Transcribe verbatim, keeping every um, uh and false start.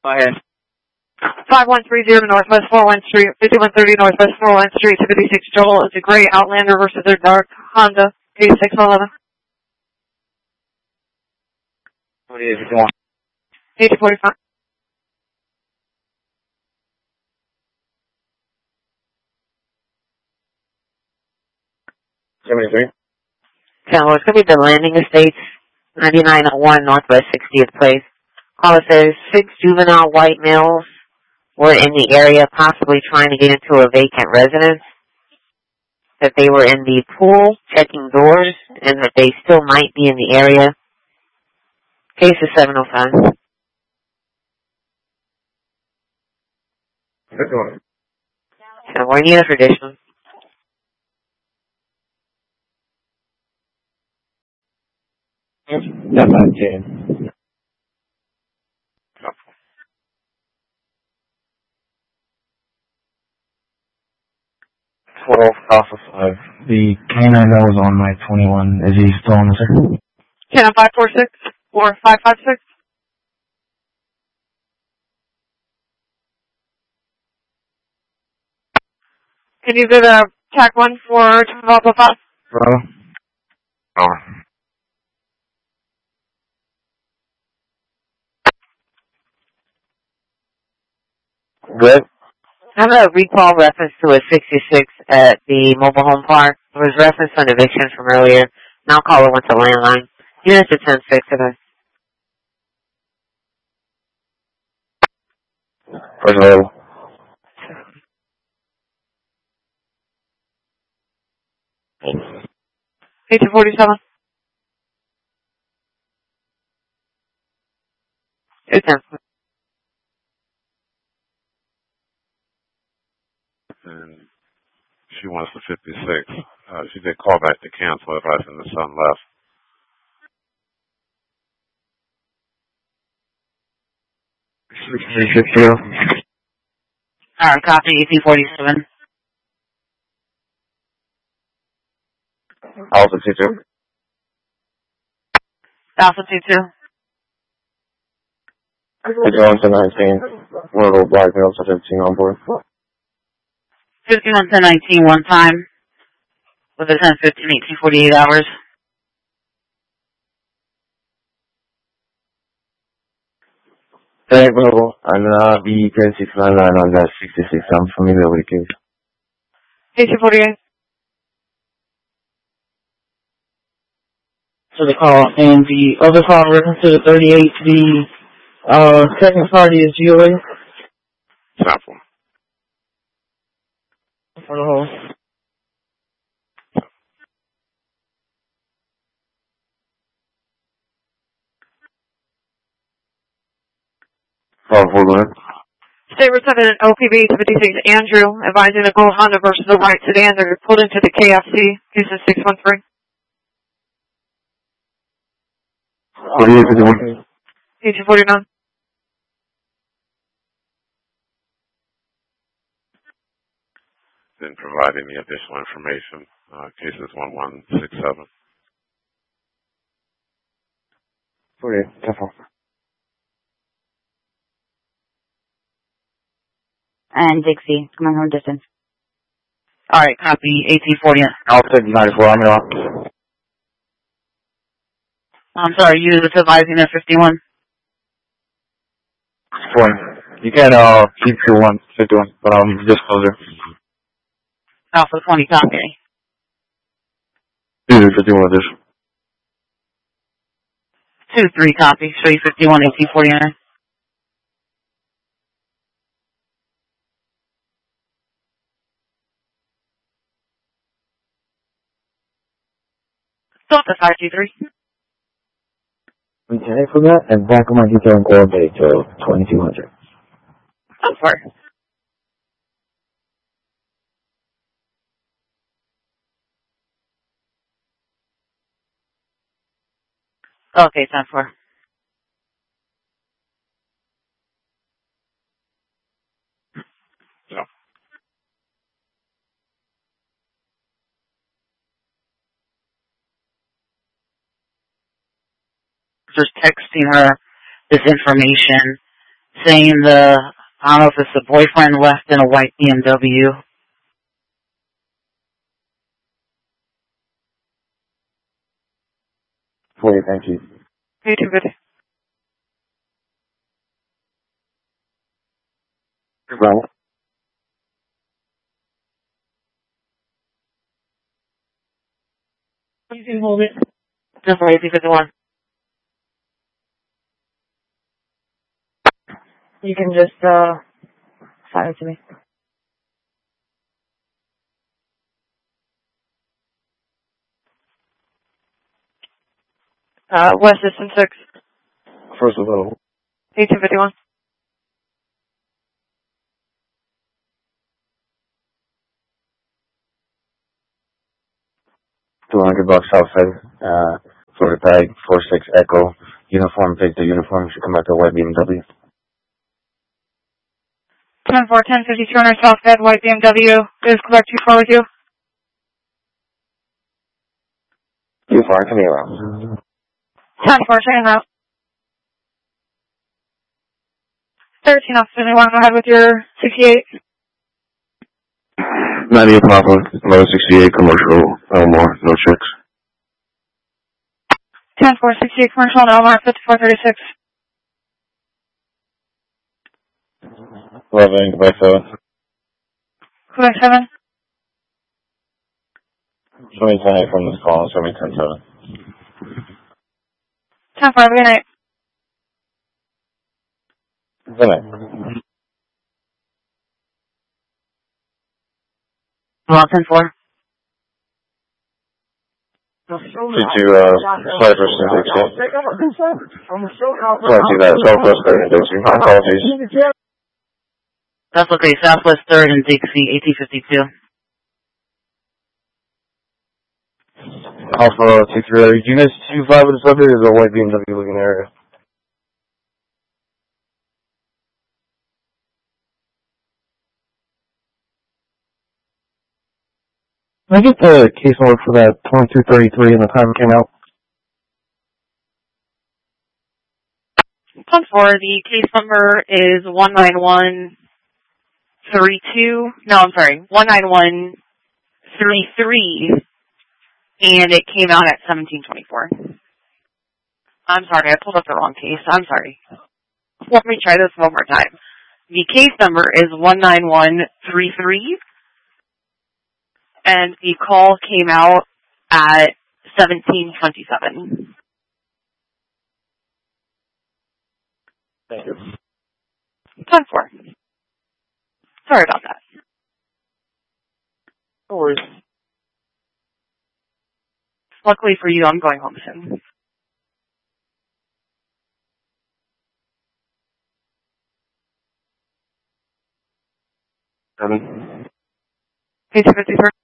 Go ahead. five one three zero Northwest four one Street, fifty-one thirty Northwest four one Street, two fifty-six Joel. It's a gray Outlander versus a dark Honda eighty-six eleven. What is it going? eighty forty-five. seventy-three. So it's going to be the Landing Estates, ninety-nine oh one Northwest sixtieth Place. Caller says six juvenile white males were in the area possibly trying to get into a vacant residence, that they were in the pool checking doors, and that they still might be in the area. Case is seven oh five. fifty-one. So we're in the tradition. That's nineteen. twelve Alpha five. The canine that was on my twenty-one, is he still on the circuit? Channel five four six or five five six. Can you do the track one for Alpha five? Bravo. Oh. Good. I have a recall reference to a sixty-six at the mobile home park. It was referenced on eviction from earlier. Now caller went to landline. Units at ten six today. First available. eighteen forty-seven. two ten. And she wants the fifty-six. Uh, she did call back to cancel it, right, and the son left. Alright, copy eighteen forty-seven. Alpha two two. Alpha two two. fifty-one to nineteen. One of those black males at fifteen on board. fifty-one to nineteen one time. With a ten fifteen eighteen forty-eight hours. Hey, Bravo. And uh, the ten six nine nine on that sixty-six. I'm familiar with the case. eighteen forty-eight. To the call, and the other call reference to the thirty-eight, the uh, second party is G O A. Sample. For the whole. Bravo, hold on. State Representative O P B fifty-six Andrew advising the gold Honda versus the white sedan. They're pulled into the K F C. This is six one three. forty-eight fifty-one. eighteen forty-nine. Didn't provide any additional information. Uh, case is one one six seven. forty-eight, careful. And Dixie, come on, home distance. Alright, copy eighteen forty. Alpha ninety-four, I'm in. I'm sorry, you was advising at fifty-one? One. You can uh keep your one fifty-one, but um just closer. Alpha twenty, copy. Either fifty-one of this. two three, copy. three fifty-one eighteen forty-nine. Delta five two three. Okay, for that, and back on my detail and coordinate to twenty-two hundred. Oh, sorry. Okay, time for. Yeah. Just texting her this information, saying the, I don't know if it's the boyfriend left in a white B M W. forty, thank you. eight two fifty. Goodbye. You can hold it. Number eighty fifty-one. You can just, uh, sign it to me. Uh, West System six. First available. eight two fifty-one. two hundred bucks outside, uh, for the bag, four six Echo, uniform, take the uniform, should come back to a white B M W. ten four, ten fifty, two hundred South Bed, white B M W. Is Quebec two four with you? Too far, come here around. ten four, chain route. thirteen off, you want to go ahead with your sixty-eight? ninety Papa, level sixty-eight, commercial, Elmore, no checks. ten four, sixty-eight, commercial, no mark, fifty-four thirty-six. eleven, Quebec seven. Quebec seven. Show me ten eight from this call, show me ten seven. ten four, good night. Good night. Well, ten four. Two two, uh, Cypress and Dixie. Twenty that, Southwest third and Dixie. Apologies. That's okay. Southwest third and Dixie, eighteen fifty-two. Alpha two three, do you guys two five with the subject or is it a white B M W looking area? Can I get the case number for that twenty-two thirty-three and the time it came out? ten four, the case number is one nine one three two. No, I'm sorry, one nine one three three. And it came out at seventeen twenty-four. I'm sorry, I pulled up the wrong case. I'm sorry. Let me try this one more time. The case number is one nine one three three. And the call came out at seventeen twenty-seven. Thank you. ten four. Sorry about that. No worries. Luckily for you, I'm going home soon. Seven. eight two fifty-three.